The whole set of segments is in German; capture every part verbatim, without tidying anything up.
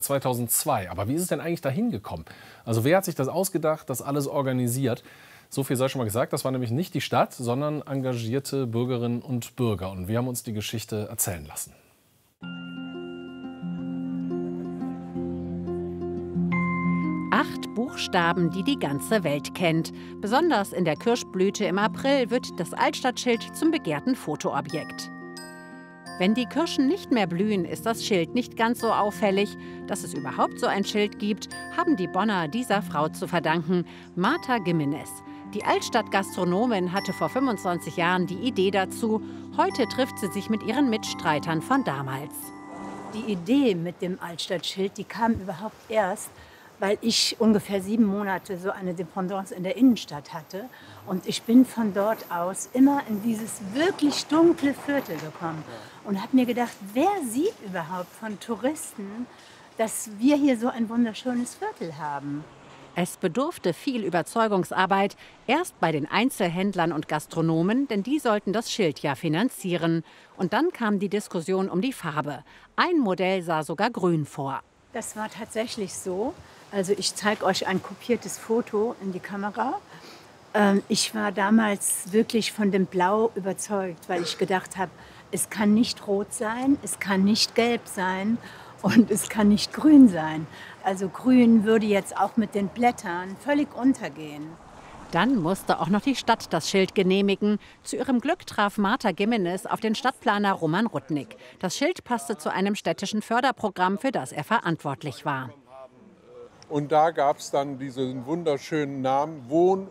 zweitausendzwei. Aber wie ist es denn eigentlich dahin gekommen? Also wer hat sich das ausgedacht, das alles organisiert? So viel sei schon mal gesagt, das war nämlich nicht die Stadt, sondern engagierte Bürgerinnen und Bürger. Und wir haben uns die Geschichte erzählen lassen. Acht Buchstaben, die die ganze Welt kennt. Besonders in der Kirschblüte im April wird das Altstadtschild zum begehrten Fotoobjekt. Wenn die Kirschen nicht mehr blühen, ist das Schild nicht ganz so auffällig. Dass es überhaupt so ein Schild gibt, haben die Bonner dieser Frau zu verdanken, Martha Gimenez. Die Altstadt-Gastronomin hatte vor fünfundzwanzig Jahren die Idee dazu. Heute trifft sie sich mit ihren Mitstreitern von damals. Die Idee mit dem Altstadtschild, die kam überhaupt erst, weil ich ungefähr sieben Monate so eine Dependance in der Innenstadt hatte. Und ich bin von dort aus immer in dieses wirklich dunkle Viertel gekommen und habe mir gedacht, wer sieht überhaupt von Touristen, dass wir hier so ein wunderschönes Viertel haben? Es bedurfte viel Überzeugungsarbeit, erst bei den Einzelhändlern und Gastronomen, denn die sollten das Schild ja finanzieren. Und dann kam die Diskussion um die Farbe. Ein Modell sah sogar grün vor. Das war tatsächlich so. Also ich zeige euch ein kopiertes Foto in die Kamera. Ähm, ich war damals wirklich von dem Blau überzeugt, weil ich gedacht habe, es kann nicht rot sein, es kann nicht gelb sein und es kann nicht grün sein. Also grün würde jetzt auch mit den Blättern völlig untergehen. Dann musste auch noch die Stadt das Schild genehmigen. Zu ihrem Glück traf Martha Gimenez auf den Stadtplaner Roman Rudnick. Das Schild passte zu einem städtischen Förderprogramm, für das er verantwortlich war. Und da gab es dann diesen wunderschönen Namen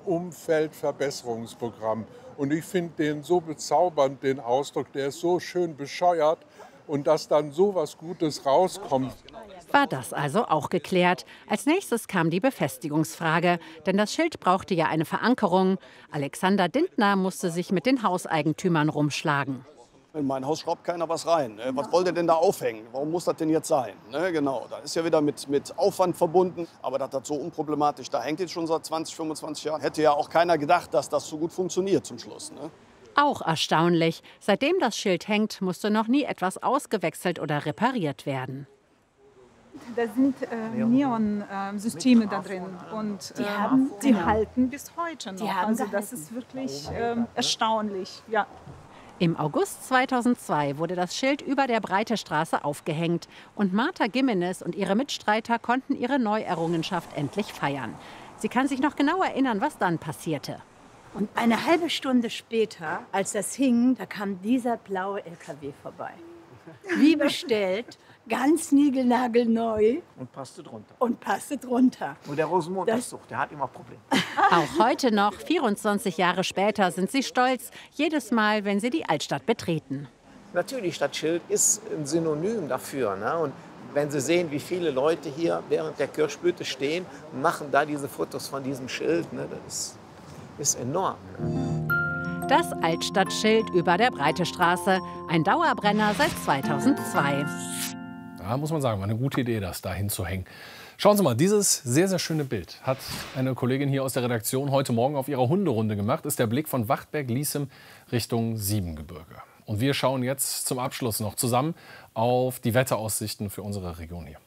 Wohnumfeldverbesserungsprogramm. Und ich finde den so bezaubernd, den Ausdruck, der ist so schön bescheuert. Und dass dann so was Gutes rauskommt. War das also auch geklärt. Als nächstes kam die Befestigungsfrage. Denn das Schild brauchte ja eine Verankerung. Alexander Dintner musste sich mit den Hauseigentümern rumschlagen. In mein Haus schraubt keiner was rein. Was wollt ihr denn da aufhängen? Warum muss das denn jetzt sein? Ne, genau, da ist ja wieder mit, mit Aufwand verbunden. Aber das ist so unproblematisch. Da hängt jetzt schon seit zwanzig, fünfundzwanzig Jahren. Hätte ja auch keiner gedacht, dass das so gut funktioniert zum Schluss. Ne? Auch erstaunlich. Seitdem das Schild hängt, musste noch nie etwas ausgewechselt oder repariert werden. Da sind äh, Neon-Systeme äh, da drin und die, äh, haben, die genau. halten bis heute noch. Die haben also gehalten. Das ist wirklich äh, erstaunlich. Ja. Im August zweitausendzwei wurde das Schild über der Breite Straße aufgehängt. Und Martha Gimenez und ihre Mitstreiter konnten ihre Neuerrungenschaft endlich feiern. Sie kann sich noch genau erinnern, was dann passierte. Und eine halbe Stunde später, als das hing, da kam dieser blaue L K W vorbei. Wie bestellt, ganz niegelnagelneu. Und passte drunter. Und passte drunter. Und der Rosenmontagszug, der hat immer Probleme. Auch heute noch, vierundzwanzig Jahre später, sind sie stolz, jedes Mal, wenn sie die Altstadt betreten. Natürlich, das Schild ist ein Synonym dafür. Ne? Und wenn Sie sehen, wie viele Leute hier während der Kirschblüte stehen, machen da diese Fotos von diesem Schild, ne? Das ist, ist enorm. Ne? Das Altstadtschild über der Breite Straße, ein Dauerbrenner seit zweitausendzwei. Da muss man sagen, war eine gute Idee, das da hinzuhängen. Schauen Sie mal, dieses sehr, sehr schöne Bild hat eine Kollegin hier aus der Redaktion heute Morgen auf ihrer Hunderunde gemacht. Ist der Blick von Wachtberg-Liesem Richtung Siebengebirge. Und wir schauen jetzt zum Abschluss noch zusammen auf die Wetteraussichten für unsere Region hier.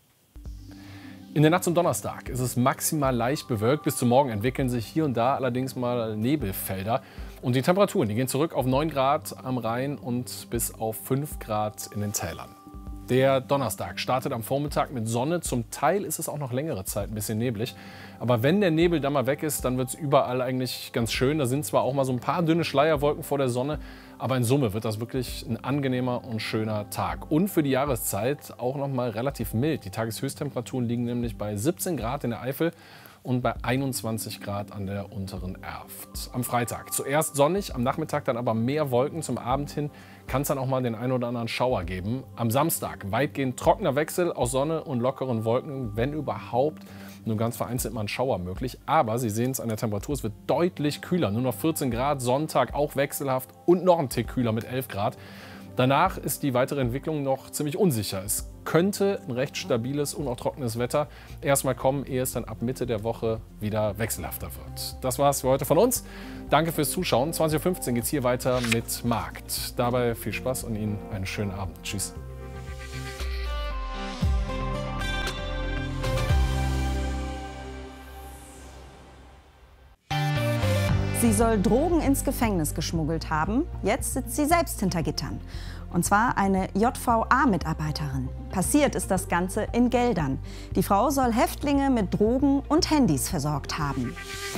In der Nacht zum Donnerstag ist es maximal leicht bewölkt. Bis zum Morgen entwickeln sich hier und da allerdings mal Nebelfelder. Und die Temperaturen, die gehen zurück auf neun Grad am Rhein und bis auf fünf Grad in den Tälern. Der Donnerstag startet am Vormittag mit Sonne. Zum Teil ist es auch noch längere Zeit ein bisschen neblig. Aber wenn der Nebel dann mal weg ist, dann wird es überall eigentlich ganz schön. Da sind zwar auch mal so ein paar dünne Schleierwolken vor der Sonne, aber in Summe wird das wirklich ein angenehmer und schöner Tag. Und für die Jahreszeit auch noch mal relativ mild. Die Tageshöchsttemperaturen liegen nämlich bei siebzehn Grad in der Eifel und bei einundzwanzig Grad an der unteren Erft. Am Freitag zuerst sonnig, am Nachmittag dann aber mehr Wolken. Zum Abend hin kann es dann auch mal den einen oder anderen Schauer geben. Am Samstag weitgehend trockener Wechsel aus Sonne und lockeren Wolken, wenn überhaupt. Nur ganz vereinzelt mal ein Schauer möglich. Aber Sie sehen es an der Temperatur, es wird deutlich kühler. Nur noch vierzehn Grad, Sonntag auch wechselhaft und noch ein Tick kühler mit elf Grad. Danach ist die weitere Entwicklung noch ziemlich unsicher. Es könnte ein recht stabiles und auch trockenes Wetter erstmal kommen, ehe es dann ab Mitte der Woche wieder wechselhafter wird. Das war's für heute von uns. Danke fürs Zuschauen. zwanzig Uhr fünfzehn geht es hier weiter mit Markt. Dabei viel Spaß und Ihnen einen schönen Abend. Tschüss. Sie soll Drogen ins Gefängnis geschmuggelt haben. Jetzt sitzt sie selbst hinter Gittern. Und zwar eine J V A-Mitarbeiterin. Passiert ist das Ganze in Geldern. Die Frau soll Häftlinge mit Drogen und Handys versorgt haben.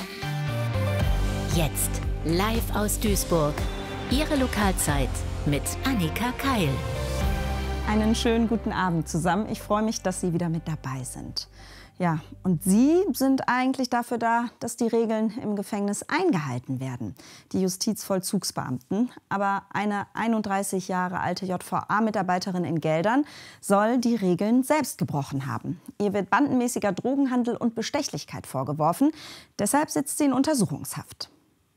Jetzt live aus Duisburg. Ihre Lokalzeit mit Annika Keil. Einen schönen guten Abend zusammen. Ich freue mich, dass Sie wieder mit dabei sind. Ja, und Sie sind eigentlich dafür da, dass die Regeln im Gefängnis eingehalten werden. Die Justizvollzugsbeamten. Aber eine einunddreißig Jahre alte J V A-Mitarbeiterin in Geldern soll die Regeln selbst gebrochen haben. Ihr wird bandenmäßiger Drogenhandel und Bestechlichkeit vorgeworfen. Deshalb sitzt sie in Untersuchungshaft.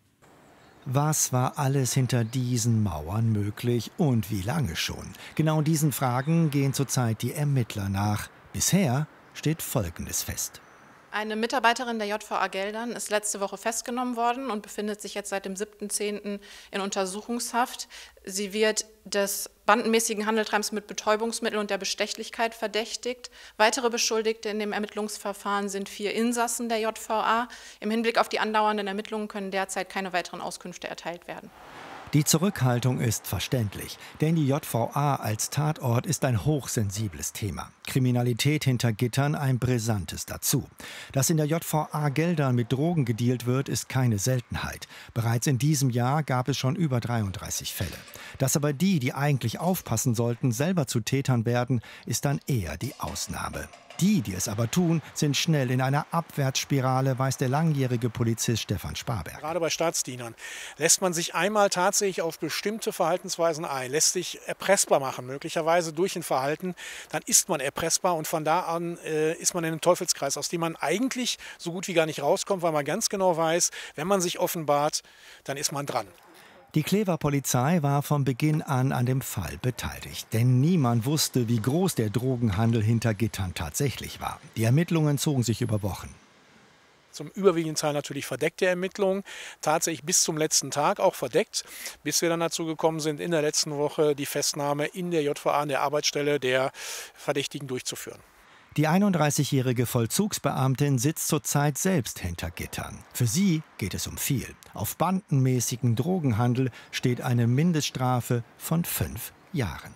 Was war alles hinter diesen Mauern möglich und wie lange schon? Genau diesen Fragen gehen zurzeit die Ermittler nach. Bisher steht Folgendes fest. Eine Mitarbeiterin der J V A Geldern ist letzte Woche festgenommen worden und befindet sich jetzt seit dem siebten zehnten in Untersuchungshaft. Sie wird des bandenmäßigen Handeltreibens mit Betäubungsmitteln und der Bestechlichkeit verdächtigt. Weitere Beschuldigte in dem Ermittlungsverfahren sind vier Insassen der J V A. Im Hinblick auf die andauernden Ermittlungen können derzeit keine weiteren Auskünfte erteilt werden. Die Zurückhaltung ist verständlich, denn die J V A als Tatort ist ein hochsensibles Thema. Kriminalität hinter Gittern ein brisantes dazu. Dass in der J V A Geldern mit Drogen gedealt wird, ist keine Seltenheit. Bereits in diesem Jahr gab es schon über dreiunddreißig Fälle. Dass aber die, die eigentlich aufpassen sollten, selber zu Tätern werden, ist dann eher die Ausnahme. Die, die es aber tun, sind schnell in einer Abwärtsspirale, weiß der langjährige Polizist Stefan Sparberg. Gerade bei Staatsdienern lässt man sich einmal tatsächlich auf bestimmte Verhaltensweisen ein, lässt sich erpressbar machen, möglicherweise durch ein Verhalten, dann ist man erpressbar und von da an äh, ist man in einem Teufelskreis, aus dem man eigentlich so gut wie gar nicht rauskommt, weil man ganz genau weiß, wenn man sich offenbart, dann ist man dran. Die Clever Polizei war von Beginn an an dem Fall beteiligt. Denn niemand wusste, wie groß der Drogenhandel hinter Gittern tatsächlich war. Die Ermittlungen zogen sich über Wochen. Zum überwiegenden Teil natürlich verdeckte Ermittlungen, tatsächlich bis zum letzten Tag auch verdeckt, bis wir dann dazu gekommen sind, in der letzten Woche die Festnahme in der J V A, an der Arbeitsstelle der Verdächtigen, durchzuführen. Die einunddreißigjährige Vollzugsbeamtin sitzt zurzeit selbst hinter Gittern. Für sie geht es um viel. Auf bandenmäßigen Drogenhandel steht eine Mindeststrafe von fünf Jahren.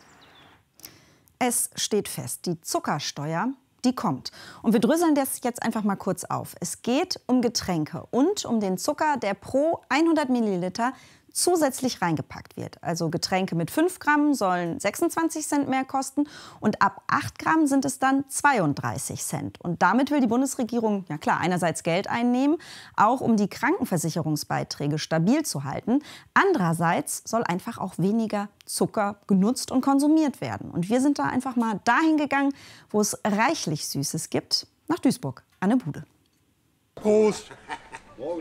Es steht fest, die Zuckersteuer, die kommt. Und wir dröseln das jetzt einfach mal kurz auf. Es geht um Getränke und um den Zucker, der pro hundert Milliliter zusätzlich reingepackt wird. Also Getränke mit fünf Gramm sollen sechsundzwanzig Cent mehr kosten und ab acht Gramm sind es dann zweiunddreißig Cent. Und damit will die Bundesregierung, ja klar, einerseits Geld einnehmen, auch um die Krankenversicherungsbeiträge stabil zu halten. Andererseits soll einfach auch weniger Zucker genutzt und konsumiert werden. Und wir sind da einfach mal dahin gegangen, wo es reichlich Süßes gibt, nach Duisburg, an der Bude. Prost! Morgen.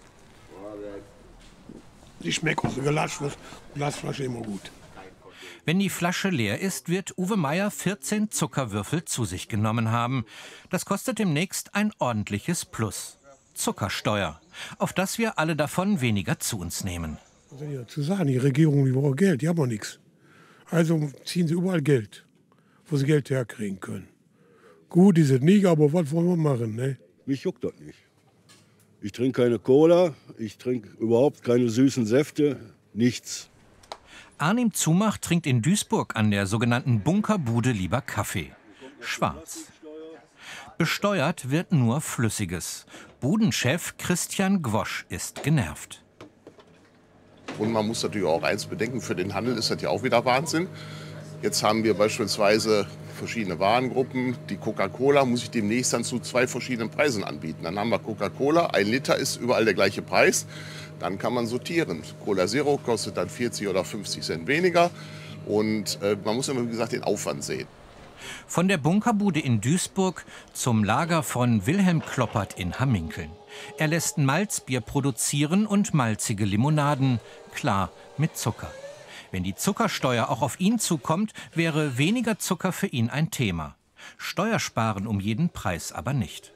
Die schmeckt aus der Glasflasche, Glasflasche immer gut. Wenn die Flasche leer ist, wird Uwe Meier vierzehn Zuckerwürfel zu sich genommen haben. Das kostet demnächst ein ordentliches Plus. Zuckersteuer, auf das wir alle davon weniger zu uns nehmen. Was soll ich dazu sagen? Die Regierung, die braucht Geld, die haben auch nichts. Also ziehen sie überall Geld, wo sie Geld herkriegen können. Gut ist es nicht, aber was wollen wir machen, ne? Mich juckt das nicht. Ich trinke keine Cola, ich trinke überhaupt keine süßen Säfte, nichts. Arnim Zumach trinkt in Duisburg an der sogenannten Bunkerbude lieber Kaffee. Schwarz. Besteuert wird nur Flüssiges. Budenchef Christian Gwosch ist genervt. Und man muss natürlich auch eins bedenken, für den Handel ist das ja auch wieder Wahnsinn. Jetzt haben wir beispielsweise verschiedene Warengruppen. Die Coca-Cola muss ich demnächst dann zu zwei verschiedenen Preisen anbieten. Dann haben wir Coca-Cola, ein Liter ist überall der gleiche Preis. Dann kann man sortieren. Cola Zero kostet dann vierzig oder fünfzig Cent weniger. Und äh, man muss immer, wie gesagt, den Aufwand sehen. Von der Bunkerbude in Duisburg zum Lager von Wilhelm Kloppert in Hamminkeln. Er lässt Malzbier produzieren und malzige Limonaden, klar mit Zucker. Wenn die Zuckersteuer auch auf ihn zukommt, wäre weniger Zucker für ihn ein Thema. Steuersparen um jeden Preis aber nicht.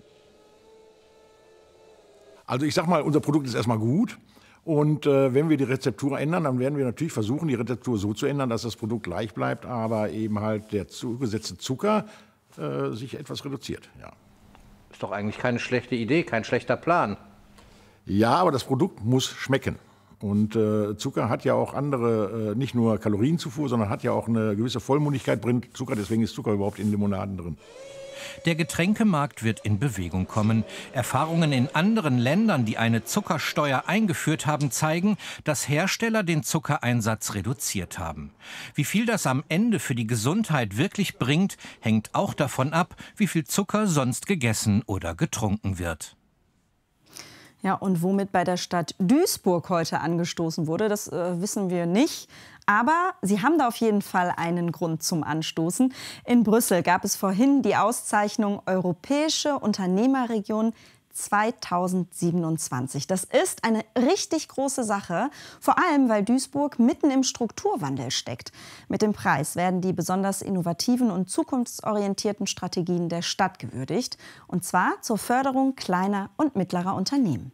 Also ich sag mal, unser Produkt ist erstmal gut. Und äh, wenn wir die Rezeptur ändern, dann werden wir natürlich versuchen, die Rezeptur so zu ändern, dass das Produkt gleich bleibt, aber eben halt der zugesetzte Zucker äh, sich etwas reduziert. Ja. Ist doch eigentlich keine schlechte Idee, kein schlechter Plan. Ja, aber das Produkt muss schmecken. Und äh, Zucker hat ja auch andere, äh, nicht nur Kalorienzufuhr, sondern hat ja auch eine gewisse Vollmundigkeit, bringt Zucker, deswegen ist Zucker überhaupt in Limonaden drin. Der Getränkemarkt wird in Bewegung kommen. Erfahrungen in anderen Ländern, die eine Zuckersteuer eingeführt haben, zeigen, dass Hersteller den Zuckereinsatz reduziert haben. Wie viel das am Ende für die Gesundheit wirklich bringt, hängt auch davon ab, wie viel Zucker sonst gegessen oder getrunken wird. Ja, und womit bei der Stadt Duisburg heute angestoßen wurde, das äh, wissen wir nicht. Aber sie haben da auf jeden Fall einen Grund zum Anstoßen. In Brüssel gab es vorhin die Auszeichnung Europäische Unternehmerregion zweitausendsiebenundzwanzig. Das ist eine richtig große Sache, vor allem weil Duisburg mitten im Strukturwandel steckt. Mit dem Preis werden die besonders innovativen und zukunftsorientierten Strategien der Stadt gewürdigt, und zwar zur Förderung kleiner und mittlerer Unternehmen.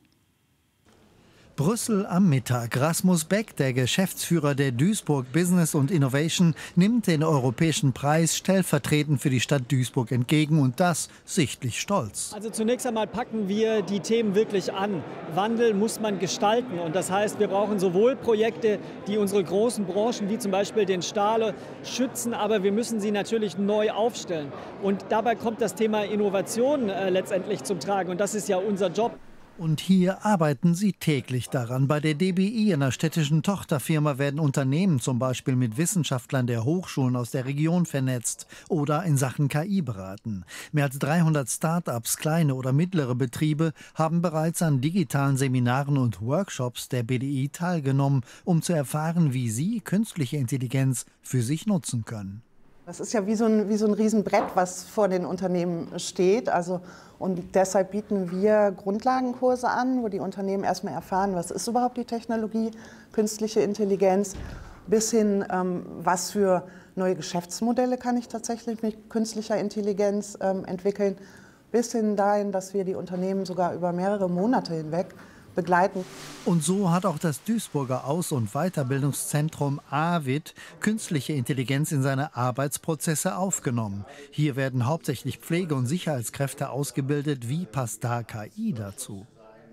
Brüssel am Mittag. Rasmus Beck, der Geschäftsführer der Duisburg Business und Innovation, nimmt den europäischen Preis stellvertretend für die Stadt Duisburg entgegen, und das sichtlich stolz. Also zunächst einmal packen wir die Themen wirklich an. Wandel muss man gestalten, und das heißt, wir brauchen sowohl Projekte, die unsere großen Branchen wie zum Beispiel den Stahl schützen, aber wir müssen sie natürlich neu aufstellen. Und dabei kommt das Thema Innovation äh, letztendlich zum Tragen, und das ist ja unser Job. Und hier arbeiten sie täglich daran. Bei der D B I, einer städtischen Tochterfirma, werden Unternehmen zum Beispiel mit Wissenschaftlern der Hochschulen aus der Region vernetzt oder in Sachen K I beraten. Mehr als dreihundert Start-ups, kleine oder mittlere Betriebe, haben bereits an digitalen Seminaren und Workshops der B D I teilgenommen, um zu erfahren, wie sie künstliche Intelligenz für sich nutzen können. Das ist ja wie so ein, wie so ein Riesenbrett, was vor den Unternehmen steht. Also, und deshalb bieten wir Grundlagenkurse an, wo die Unternehmen erstmal erfahren, was ist überhaupt die Technologie, künstliche Intelligenz, bis hin, ähm, was für neue Geschäftsmodelle kann ich tatsächlich mit künstlicher Intelligenz ähm, entwickeln, bis hin dahin, dass wir die Unternehmen sogar über mehrere Monate hinweg begleiten. Und so hat auch das Duisburger Aus- und Weiterbildungszentrum A W I T künstliche Intelligenz in seine Arbeitsprozesse aufgenommen. Hier werden hauptsächlich Pflege- und Sicherheitskräfte ausgebildet. Wie passt da K I dazu?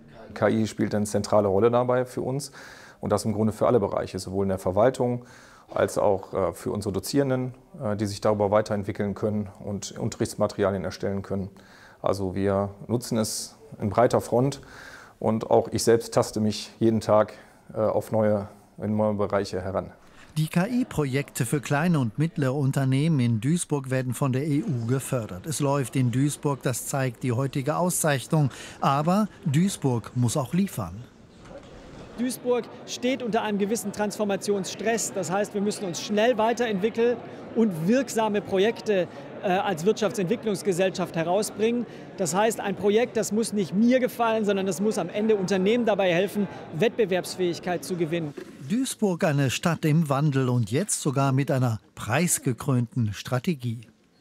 K I spielt eine zentrale Rolle dabei für uns, und das im Grunde für alle Bereiche, sowohl in der Verwaltung als auch für unsere Dozierenden, die sich darüber weiterentwickeln können und Unterrichtsmaterialien erstellen können. Also wir nutzen es in breiter Front. Und auch ich selbst taste mich jeden Tag äh, auf neue, in neue Bereiche heran. Die K I-Projekte für kleine und mittlere Unternehmen in Duisburg werden von der E U gefördert. Es läuft in Duisburg, das zeigt die heutige Auszeichnung. Aber Duisburg muss auch liefern. Duisburg steht unter einem gewissen Transformationsstress. Das heißt, wir müssen uns schnell weiterentwickeln und wirksame Projekte äh, als Wirtschaftsentwicklungsgesellschaft herausbringen. Das heißt, ein Projekt, das muss nicht mir gefallen, sondern das muss am Ende Unternehmen dabei helfen, Wettbewerbsfähigkeit zu gewinnen. Duisburg, eine Stadt im Wandel, und jetzt sogar mit einer preisgekrönten Strategie.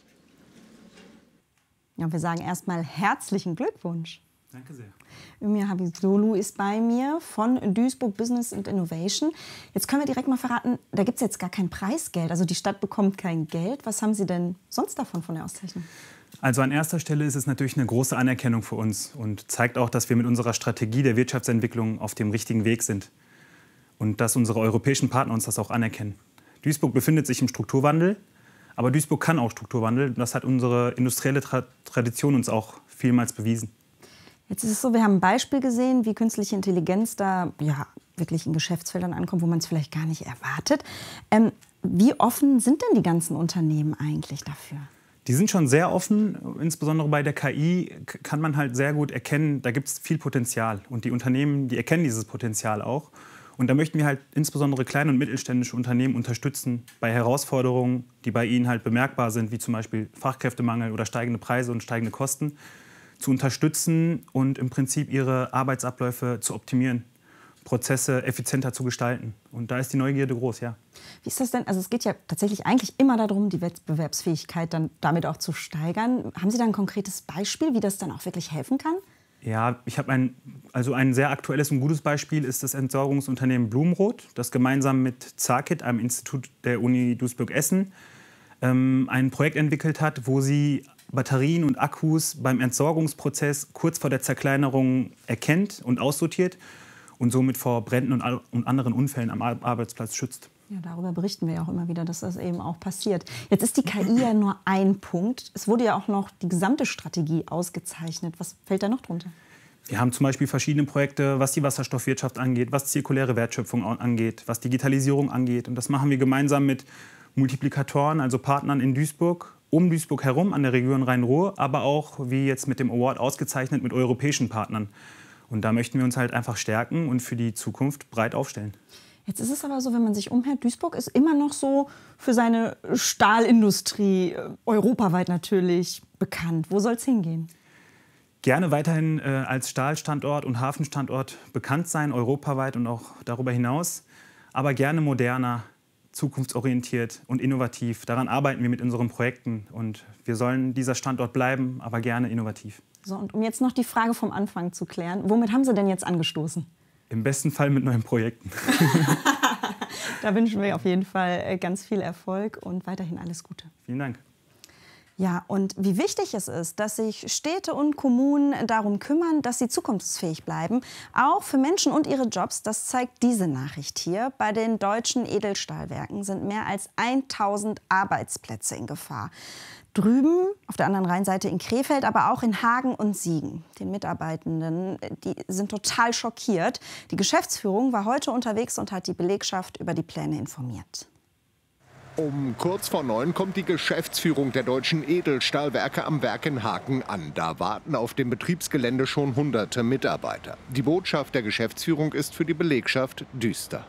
Ja, wir sagen erstmal herzlichen Glückwunsch. Danke sehr. Ümir Habibzoglu ist bei mir von Duisburg Business and Innovation. Jetzt können wir direkt mal verraten, da gibt es jetzt gar kein Preisgeld. Also die Stadt bekommt kein Geld. Was haben Sie denn sonst davon von der Auszeichnung? Also an erster Stelle ist es natürlich eine große Anerkennung für uns und zeigt auch, dass wir mit unserer Strategie der Wirtschaftsentwicklung auf dem richtigen Weg sind. Und dass unsere europäischen Partner uns das auch anerkennen. Duisburg befindet sich im Strukturwandel, aber Duisburg kann auch Strukturwandel. Das hat unsere industrielle Tra- Tradition uns auch vielmals bewiesen. Jetzt ist es so, wir haben ein Beispiel gesehen, wie künstliche Intelligenz da ja, wirklich in Geschäftsfeldern ankommt, wo man es vielleicht gar nicht erwartet. Ähm, wie offen sind denn die ganzen Unternehmen eigentlich dafür? Die sind schon sehr offen. Insbesondere bei der K I kann man halt sehr gut erkennen, da gibt es viel Potenzial. Und die Unternehmen, die erkennen dieses Potenzial auch. Und da möchten wir halt insbesondere kleine und mittelständische Unternehmen unterstützen bei Herausforderungen, die bei ihnen halt bemerkbar sind, wie zum Beispiel Fachkräftemangel oder steigende Preise und steigende Kosten, zu unterstützen und im Prinzip ihre Arbeitsabläufe zu optimieren, Prozesse effizienter zu gestalten. Und da ist die Neugierde groß, ja. Wie ist das denn? Also es geht ja tatsächlich eigentlich immer darum, die Wettbewerbsfähigkeit dann damit auch zu steigern. Haben Sie da ein konkretes Beispiel, wie das dann auch wirklich helfen kann? Ja, ich habe ein, also ein sehr aktuelles und gutes Beispiel ist das Entsorgungsunternehmen Blumenroth, das gemeinsam mit ZAKIT, einem Institut der Uni Duisburg-Essen, ähm, ein Projekt entwickelt hat, wo sie Batterien und Akkus beim Entsorgungsprozess kurz vor der Zerkleinerung erkennt und aussortiert und somit vor Bränden und anderen Unfällen am Arbeitsplatz schützt. Ja, darüber berichten wir ja auch immer wieder, dass das eben auch passiert. Jetzt ist die K I ja nur ein Punkt. Es wurde ja auch noch die gesamte Strategie ausgezeichnet. Was fällt da noch drunter? Wir haben zum Beispiel verschiedene Projekte, was die Wasserstoffwirtschaft angeht, was zirkuläre Wertschöpfung angeht, was Digitalisierung angeht. Und das machen wir gemeinsam mit Multiplikatoren, also Partnern in Duisburg, um Duisburg herum, an der Region Rhein-Ruhr, aber auch, wie jetzt mit dem Award ausgezeichnet, mit europäischen Partnern. Und da möchten wir uns halt einfach stärken und für die Zukunft breit aufstellen. Jetzt ist es aber so, wenn man sich umhört, Duisburg ist immer noch so für seine Stahlindustrie, europaweit natürlich, bekannt. Wo soll es hingehen? Gerne weiterhin äh, als Stahlstandort und Hafenstandort bekannt sein, europaweit und auch darüber hinaus. Aber gerne moderner, zukunftsorientiert und innovativ. Daran arbeiten wir mit unseren Projekten. Und wir sollen dieser Standort bleiben, aber gerne innovativ. So, und um jetzt noch die Frage vom Anfang zu klären, womit haben Sie denn jetzt angestoßen? Im besten Fall mit neuen Projekten. Da wünschen wir auf jeden Fall ganz viel Erfolg und weiterhin alles Gute. Vielen Dank. Ja, und wie wichtig es ist, dass sich Städte und Kommunen darum kümmern, dass sie zukunftsfähig bleiben, auch für Menschen und ihre Jobs, das zeigt diese Nachricht hier. Bei den deutschen Edelstahlwerken sind mehr als tausend Arbeitsplätze in Gefahr. Drüben, auf der anderen Rheinseite in Krefeld, aber auch in Hagen und Siegen. Die Mitarbeitenden, die sind total schockiert. Die Geschäftsführung war heute unterwegs und hat die Belegschaft über die Pläne informiert. Um kurz vor neun kommt die Geschäftsführung der deutschen Edelstahlwerke am Werk in Hagen an. Da warten auf dem Betriebsgelände schon hunderte Mitarbeiter. Die Botschaft der Geschäftsführung ist für die Belegschaft düster.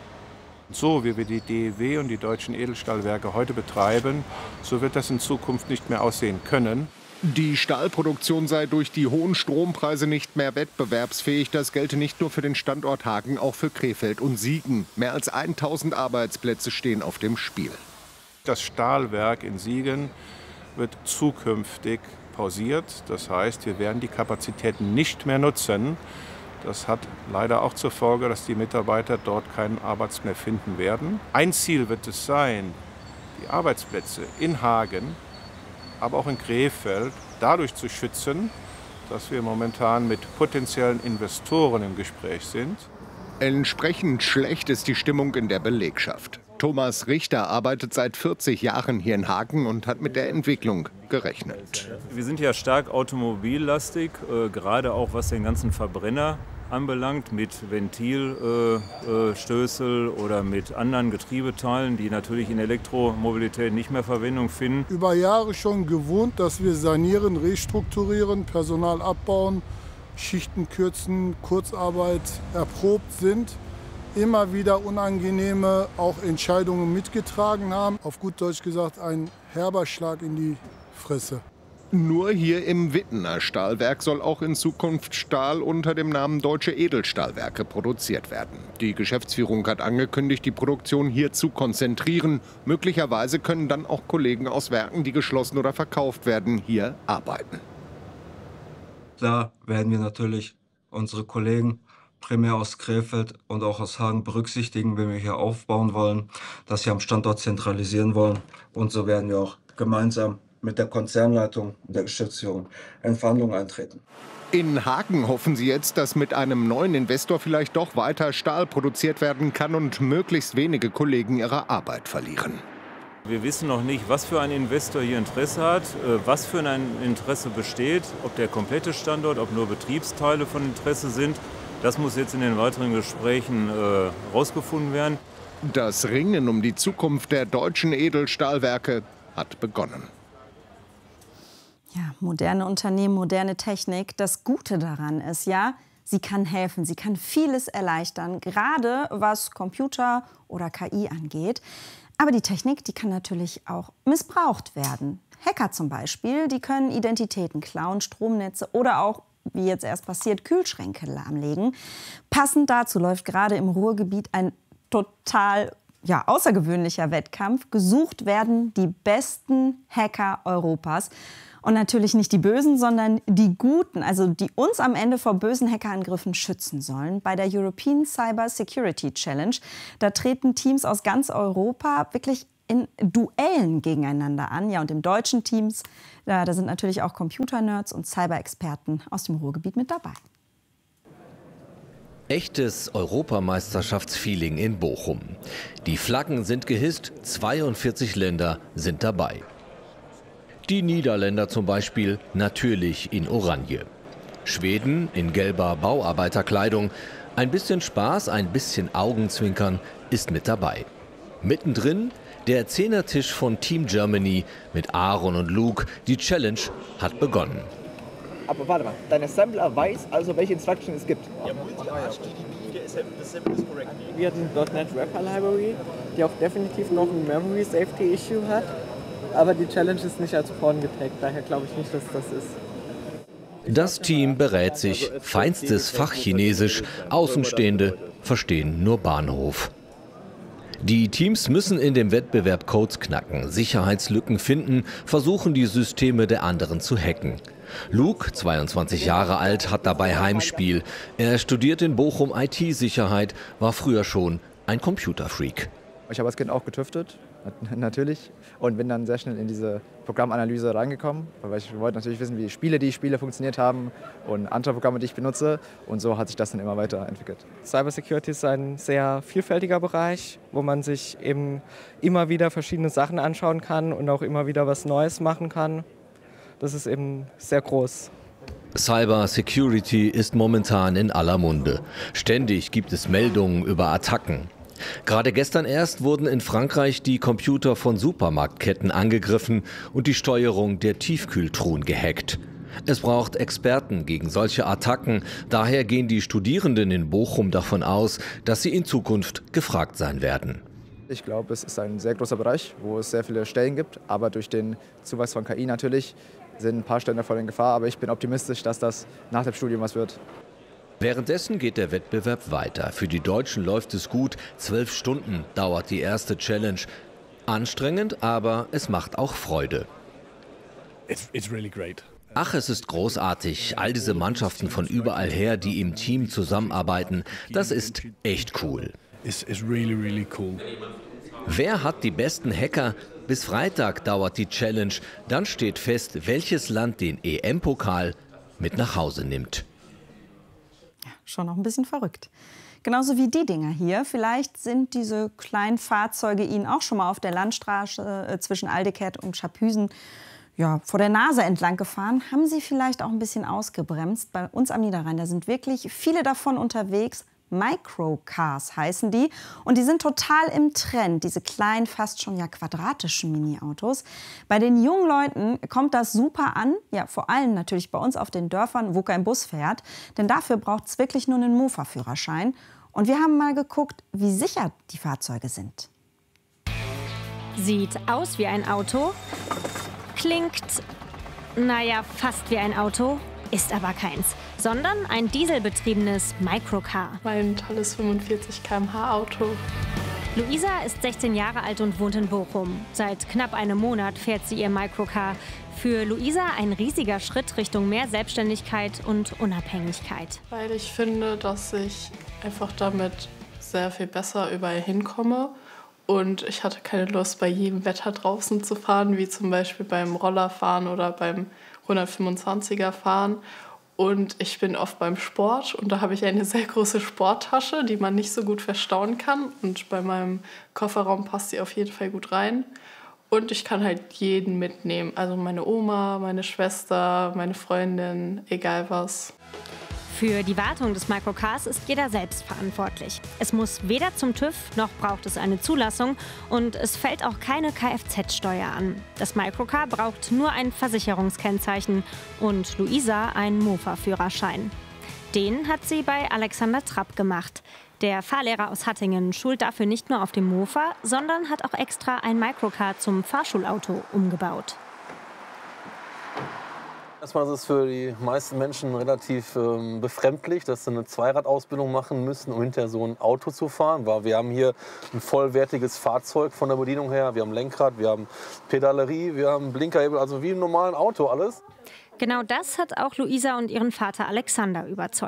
So wie wir die D E W und die deutschen Edelstahlwerke heute betreiben, so wird das in Zukunft nicht mehr aussehen können. Die Stahlproduktion sei durch die hohen Strompreise nicht mehr wettbewerbsfähig. Das gelte nicht nur für den Standort Hagen, auch für Krefeld und Siegen. Mehr als tausend Arbeitsplätze stehen auf dem Spiel. Das Stahlwerk in Siegen wird zukünftig pausiert. Das heißt, wir werden die Kapazitäten nicht mehr nutzen. Das hat leider auch zur Folge, dass die Mitarbeiter dort keinen Arbeitsplatz mehr finden werden. Ein Ziel wird es sein, die Arbeitsplätze in Hagen, aber auch in Krefeld dadurch zu schützen, dass wir momentan mit potenziellen Investoren im Gespräch sind. Entsprechend schlecht ist die Stimmung in der Belegschaft. Thomas Richter arbeitet seit vierzig Jahren hier in Hagen und hat mit der Entwicklung gerechnet. Wir sind ja stark automobillastig, äh, gerade auch was den ganzen Verbrenner anbelangt, mit Ventilstößel äh, äh, oder mit anderen Getriebeteilen, die natürlich in Elektromobilität nicht mehr Verwendung finden. Über Jahre schon gewohnt, dass wir sanieren, restrukturieren, Personal abbauen, Schichten kürzen, Kurzarbeit erprobt sind. Immer wieder unangenehme auch Entscheidungen mitgetragen haben. Auf gut Deutsch gesagt, ein herber Schlag in die Fresse. Nur hier im Wittener Stahlwerk soll auch in Zukunft Stahl unter dem Namen Deutsche Edelstahlwerke produziert werden. Die Geschäftsführung hat angekündigt, die Produktion hier zu konzentrieren. Möglicherweise können dann auch Kollegen aus Werken, die geschlossen oder verkauft werden, hier arbeiten. Klar werden wir natürlich unsere Kollegen primär aus Krefeld und auch aus Hagen berücksichtigen, wenn wir hier aufbauen wollen, dass wir am Standort zentralisieren wollen. Und so werden wir auch gemeinsam mit der Konzernleitung und der Geschäftsführung in Verhandlungen eintreten. In Hagen hoffen sie jetzt, dass mit einem neuen Investor vielleicht doch weiter Stahl produziert werden kann und möglichst wenige Kollegen ihre Arbeit verlieren. Wir wissen noch nicht, was für ein Investor hier Interesse hat, was für ein Interesse besteht, ob der komplette Standort, ob nur Betriebsteile von Interesse sind. Das muss jetzt in den weiteren Gesprächen äh, rausgefunden werden. Das Ringen um die Zukunft der deutschen Edelstahlwerke hat begonnen. Ja, moderne Unternehmen, moderne Technik. Das Gute daran ist ja, sie kann helfen, sie kann vieles erleichtern, gerade was Computer oder K I angeht. Aber die Technik, die kann natürlich auch missbraucht werden. Hacker zum Beispiel, die können Identitäten klauen, Stromnetze oder auch, wie jetzt erst passiert, Kühlschränke lahmlegen. Passend dazu läuft gerade im Ruhrgebiet ein total ja, außergewöhnlicher Wettkampf. Gesucht werden die besten Hacker Europas. Und natürlich nicht die Bösen, sondern die Guten, also die uns am Ende vor bösen Hackerangriffen schützen sollen. Bei der European Cyber Security Challenge, da treten Teams aus ganz Europa wirklich in Duellen gegeneinander an. Ja, und im deutschen Teams, da, da sind natürlich auch Computernerds und Cyber-Experten aus dem Ruhrgebiet mit dabei. Echtes Europameisterschaftsfeeling in Bochum. Die Flaggen sind gehisst, zweiundvierzig Länder sind dabei. Die Niederländer zum Beispiel natürlich in Oranje. Schweden in gelber Bauarbeiterkleidung. Ein bisschen Spaß, ein bisschen Augenzwinkern ist mit dabei. Mittendrin der Zehnertisch von Team Germany mit Aaron und Luke. Die Challenge hat begonnen. Aber warte mal, dein Assembler weiß also, welche Instructions es gibt. Wir hatten .NET Wrapper Library, die auch definitiv noch ein Memory Safety Issue hat. Aber die Challenge ist nicht als Porn getaggt, daher glaube ich nicht, dass das ist. Das Team berät sich, feinstes Fachchinesisch, Außenstehende verstehen nur Bahnhof. Die Teams müssen in dem Wettbewerb Codes knacken, Sicherheitslücken finden, versuchen die Systeme der anderen zu hacken. Luke, zweiundzwanzig Jahre alt, hat dabei Heimspiel. Er studiert in Bochum I T-Sicherheit, war früher schon ein Computerfreak. Ich habe als Kind auch getüftet, natürlich, und bin dann sehr schnell in diese Programmanalyse reingekommen, weil ich wollte natürlich wissen, wie Spiele, die ich spiele, funktioniert haben und andere Programme, die ich benutze, und so hat sich das dann immer weiterentwickelt. Cybersecurity ist ein sehr vielfältiger Bereich, wo man sich eben immer wieder verschiedene Sachen anschauen kann und auch immer wieder was Neues machen kann. Das ist eben sehr groß. Cyber Security ist momentan in aller Munde. Ständig gibt es Meldungen über Attacken. Gerade gestern erst wurden in Frankreich die Computer von Supermarktketten angegriffen und die Steuerung der Tiefkühltruhen gehackt. Es braucht Experten gegen solche Attacken. Daher gehen die Studierenden in Bochum davon aus, dass sie in Zukunft gefragt sein werden. Ich glaube, es ist ein sehr großer Bereich, wo es sehr viele Stellen gibt. Aber durch den Zuwachs von K I natürlich sind ein paar Stellen davon in Gefahr. Aber ich bin optimistisch, dass das nach dem Studium was wird. Währenddessen geht der Wettbewerb weiter. Für die Deutschen läuft es gut. Zwölf Stunden dauert die erste Challenge. Anstrengend, aber es macht auch Freude. It's, it's really great. Ach, es ist großartig. All diese Mannschaften von überall her, die im Team zusammenarbeiten, das ist echt cool. It's, it's really, really cool. Wer hat die besten Hacker? Bis Freitag dauert die Challenge. Dann steht fest, welches Land den E M-Pokal mit nach Hause nimmt. Schon noch ein bisschen verrückt. Genauso wie die Dinger hier. Vielleicht sind diese kleinen Fahrzeuge Ihnen auch schon mal auf der Landstraße äh, zwischen Aldekert und Scharpüsen ja, vor der Nase entlang gefahren. Haben Sie vielleicht auch ein bisschen ausgebremst? Bei uns am Niederrhein, da sind wirklich viele davon unterwegs. Microcars heißen die. Und die sind total im Trend, diese kleinen, fast schon ja quadratischen Mini-Autos. Bei den jungen Leuten kommt das super an. Ja, vor allem natürlich bei uns auf den Dörfern, wo kein Bus fährt. Denn dafür braucht es wirklich nur einen Mofa-Führerschein. Und wir haben mal geguckt, wie sicher die Fahrzeuge sind. Sieht aus wie ein Auto, klingt, naja, fast wie ein Auto, ist aber keins, sondern ein dieselbetriebenes Microcar. Mein tolles fünfundvierzig Kilometer pro Stunde Auto. Luisa ist sechzehn Jahre alt und wohnt in Bochum. Seit knapp einem Monat fährt sie ihr Microcar. Für Luisa ein riesiger Schritt Richtung mehr Selbstständigkeit und Unabhängigkeit. Weil ich finde, dass ich einfach damit sehr viel besser überall hinkomme. Und ich hatte keine Lust, bei jedem Wetter draußen zu fahren, wie zum Beispiel beim Rollerfahren oder beim hundertfünfundzwanziger fahren. Und ich bin oft beim Sport und da habe ich eine sehr große Sporttasche, die man nicht so gut verstauen kann. Und bei meinem Kofferraum passt sie auf jeden Fall gut rein. Und ich kann halt jeden mitnehmen, also meine Oma, meine Schwester, meine Freundin, egal was. Für die Wartung des Microcars ist jeder selbst verantwortlich. Es muss weder zum TÜV, noch braucht es eine Zulassung und es fällt auch keine Kfz-Steuer an. Das Microcar braucht nur ein Versicherungskennzeichen und Luisa einen Mofa-Führerschein. Den hat sie bei Alexander Trapp gemacht. Der Fahrlehrer aus Hattingen schult dafür nicht nur auf dem Mofa, sondern hat auch extra ein Microcar zum Fahrschulauto umgebaut. Erstmal ist es für die meisten Menschen relativ ähm, befremdlich, dass sie eine Zweiradausbildung machen müssen, um hinterher so ein Auto zu fahren. Weil wir haben hier ein vollwertiges Fahrzeug von der Bedienung her. Wir haben Lenkrad, wir haben Pedalerie, wir haben Blinkerhebel, also wie im normalen Auto alles. Genau das hat auch Luisa und ihren Vater Alexander überzeugt.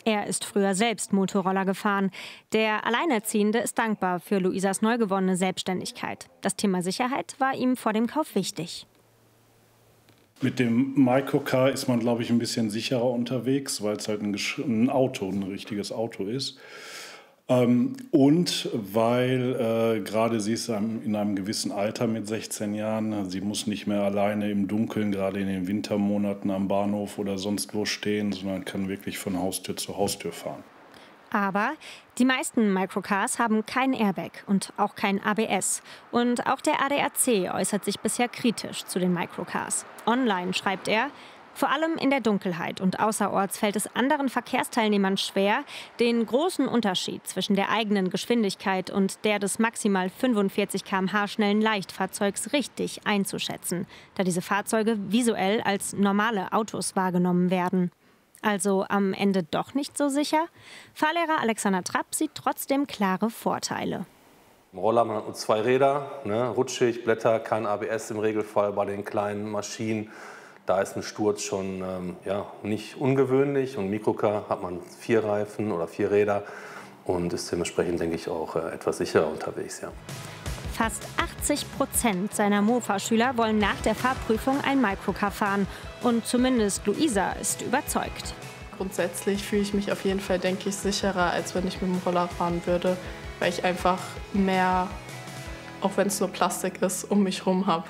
Er ist früher selbst Motorroller gefahren. Der Alleinerziehende ist dankbar für Luisas neu gewonnene Selbstständigkeit. Das Thema Sicherheit war ihm vor dem Kauf wichtig. Mit dem Microcar ist man, glaube ich, ein bisschen sicherer unterwegs, weil es halt ein, ein Auto, ein richtiges Auto ist. Ähm, und weil äh, gerade sie ist in einem gewissen Alter mit sechzehn Jahren, sie muss nicht mehr alleine im Dunkeln, gerade in den Wintermonaten am Bahnhof oder sonst wo stehen, sondern kann wirklich von Haustür zu Haustür fahren. Aber die meisten Microcars haben kein Airbag und auch kein A B S. Und auch der A D A C äußert sich bisher kritisch zu den Microcars. Online schreibt er: Vor allem in der Dunkelheit und außerorts fällt es anderen Verkehrsteilnehmern schwer, den großen Unterschied zwischen der eigenen Geschwindigkeit und der des maximal fünfundvierzig Kilometer pro Stunde schnellen Leichtfahrzeugs richtig einzuschätzen, da diese Fahrzeuge visuell als normale Autos wahrgenommen werden. Also am Ende doch nicht so sicher? Fahrlehrer Alexander Trapp sieht trotzdem klare Vorteile. Im Roller man hat nur zwei Räder, ne, rutschig, Blätter, kein A B S im Regelfall bei den kleinen Maschinen. Da ist ein Sturz schon ähm, ja, nicht ungewöhnlich. Und im Microcar hat man vier Reifen oder vier Räder und ist dementsprechend, denke ich, auch äh, etwas sicherer unterwegs. Ja. Fast achtzig Prozent seiner Mofa-Schüler wollen nach der Fahrprüfung ein Microcar fahren. Und zumindest Luisa ist überzeugt. Grundsätzlich fühle ich mich auf jeden Fall, denke ich, sicherer, als wenn ich mit dem Roller fahren würde, weil ich einfach mehr, auch wenn es nur Plastik ist, um mich herum habe.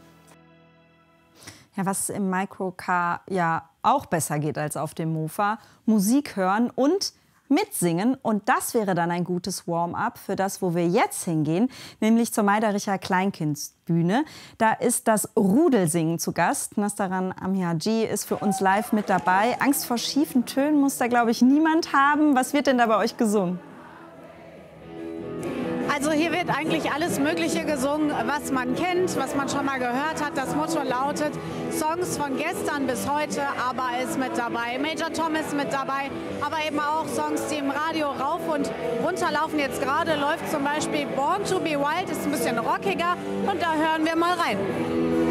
Ja, was im Microcar ja auch besser geht als auf dem Mofa: Musik hören und mitsingen. Und das wäre dann ein gutes Warm-up für das, wo wir jetzt hingehen, nämlich zur Meidericher Kleinkindsbühne. Da ist das Rudelsingen zu Gast. Nastaran Amhiaji ist für uns live mit dabei. Angst vor schiefen Tönen muss da, glaube ich, niemand haben. Was wird denn da bei euch gesungen? Also hier wird eigentlich alles Mögliche gesungen, was man kennt, was man schon mal gehört hat. Das Motto lautet: Songs von gestern bis heute, aber ist mit dabei. Major Tom ist mit dabei, aber eben auch Songs, die im Radio rauf und runter laufen. Jetzt gerade läuft zum Beispiel Born to be Wild, ist ein bisschen rockiger, und da hören wir mal rein.